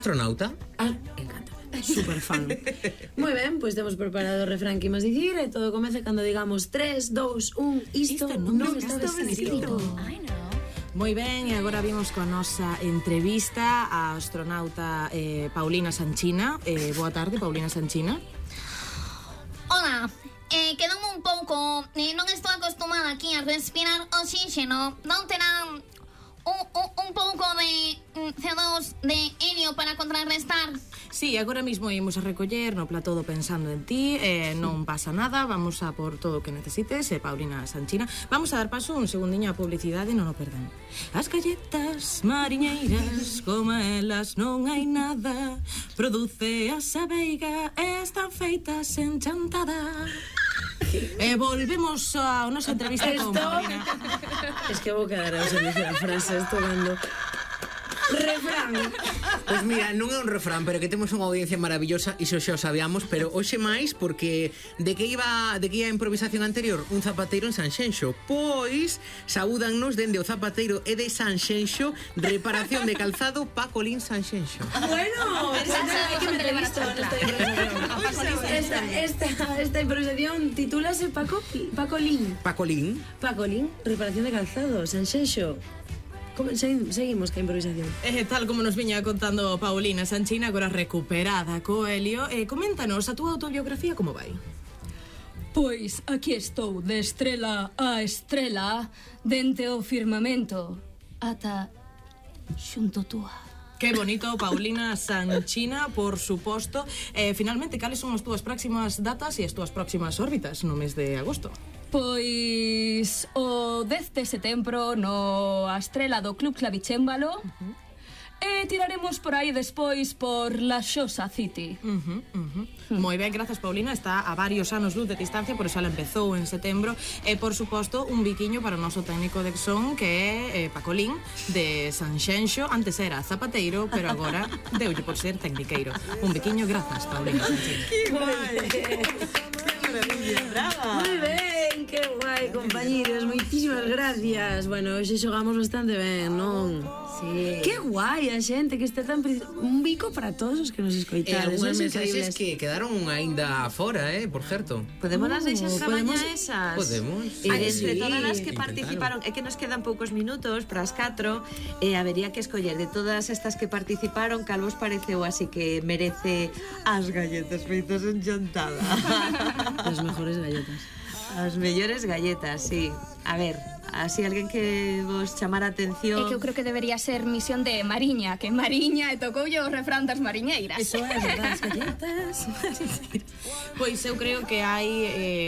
Astronauta. Encanta. Super fan. Moi ben, pois temos preparado o refrán que imos dicir e todo comeza cando digamos 3, 2, 1. Isto non está escrito. Moi ben, e agora vimos coa nosa entrevista a astronauta Paulina Sanchina. Boa tarde, Paulina Sanchina. Hola, quedame un pouco, non estou acostumada aquí a respirar oxígeno. Non terán un pouco de CO2 de helio para contrarrestar? Sí, agora mismo imos a recoller no plató do Pensando en Ti. Non pasa nada, vamos a por todo o que necesites. Paulina Sanchina, vamos a dar paso un segundiño a publicidade, non o perdan. As galletas mariñeiras, como elas non hai nada, produce a Sabeiga, están feitas en Chantada. Volvemos a nosa entrevista con Paulina. Es que vou quedar a dicir a frase, estou dando refrán. Pois mira, non é un refrán, pero que temos unha audiencia maravillosa, iso xa o sabíamos, pero hoxe máis porque de que iba a improvisación anterior, un zapateiro en Sanxenxo. Pois saúdannos dende o zapateiro e de Sanxenxo, reparación de calzado Pacolín Sanxenxo. Bueno, hai que meter isto nesta improvisación. Esta improvisación titúlase Pacolín. Pacolín, reparación de calzado, Sanxenxo. Seguimos ca improvisación. Tal como nos viña contando Paulina Sanchina, agora recuperada co helio, coméntanos a túa autobiografía como vai. Pois aquí estou, de estrela a estrela, dente o firmamento, ata xunto túa. Que bonito, Paulina Sanchina, por suposto. Finalmente, cales son as túas próximas datas e as túas próximas órbitas no mes de agosto? Pois o 10 de setembro no a estrela do Club Clavicémbalo. E tiraremos por aí despois por La Xosa City. Moi ben, grazas, Paulina. Está a varios anos luz de distancia, por eso ela empezou en setembro. E, por suposto, un biquiño para o noso técnico de Exxon, que é Pacolín, de Sanxenxo. Antes era zapateiro, pero agora deulle por ser tecniqueiro. Un biquiño, grazas, Paulina Sanchina. ¡Qué guai! ¡Brava! Moi ben, que guai, compañeros. Moitísimas gracias. Bueno, hoxe xogamos bastante ben, non? Sí. Que guai a xente que está tan... Un bico para todos os que nos escoitades. Algúns mensaxes que quedaron aínda fora, por certo. Podemos las deixar cabaña esas? Podemos. Entre todas as que participaron, é que nos quedan poucos minutos para as 4, e habería que escoller de todas estas que participaron cal vos pareceu así que merece as galletas feitas en Chantada. As mejores galletas. As mellores galletas, sí. A ver, así alguén que vos chamara a atención. É que eu creo que debería ser misión de Mariña, que Mariña e tocoulle o refrán das mariñeiras. Eso é, verdad, as galletas. Pois eu creo que hai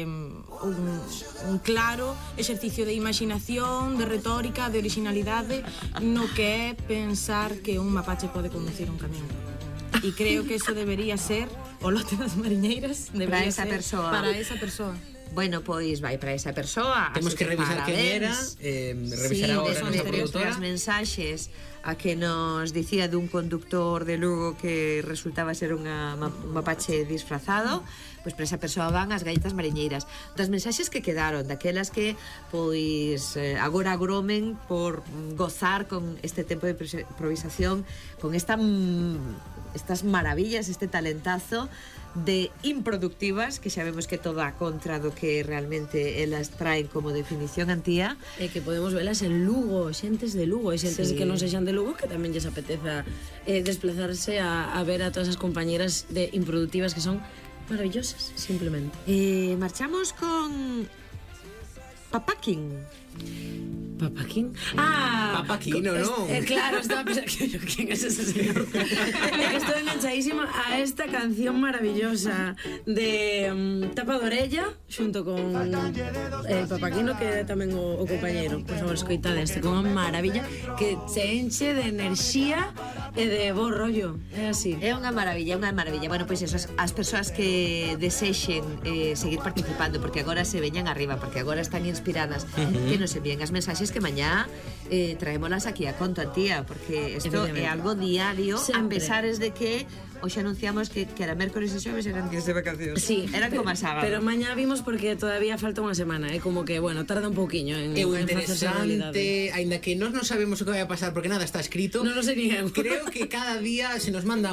un claro exercicio de imaginación, de retórica, de originalidade no que é pensar que un mapache pode conducir un camión. E creo que eso debería ser o lote das mariñeiras, para esa persoa. Para esa persoa. Bueno, pois vai para esa persoa. Temos que revisar quen era, revisar agora a nosa produtora. As mensaxes a que nos dicía dun conductor de Lugo que resultaba ser un mapache disfrazado. Pois para esa persoa van as galletas mariñeiras. Das mensaxes que quedaron, daquelas que pois agora agromen por gozar con este tempo de improvisación, con estas maravillas, este talentazo de improductivas, que sabemos que toda a contra do que realmente elas traen como definición, Antía. E que podemos velas en Lugo, xentes de Lugo, e xentes que non sexan de Lugo, que tamén lles apeteza desplazarse a ver a todas as compañeras de improductivas que son maravillosas, simplemente. Marchamos con Papaquín. ¿Papaquín? Papaquino, non? Claro, estaba pensando ¿quién es ese señor? Estoy enganchadísima a esta canción maravillosa de Tapa de Orella xunto con Papaquino, que é tamén o compañeiro. Por favor, escoitade este con unha maravilla que se enche de enerxía e de bo rollo. É así. É unha maravilla, unha maravilla. Bueno, pois eso, as persoas que desexen seguir participando, porque agora se veñan arriba, porque agora están inspiradas, que nos envíen as mensaxes que mañá traémolas aquí a conto, tía, porque isto é algo diario, Sempre. a pesares de que hoxe anunciamos que era mércoles e xoves eran días de vacacións. Sí, eran como a sábado. Pero mañá vimos porque todavía falta unha semana, como que, bueno, tarda un pouquiño en É en facerse realidade. interesante, aínda que nós non sabemos o que vai a pasar porque nada está escrito. Non lo sé nin eu. Creo que cada día se nos manda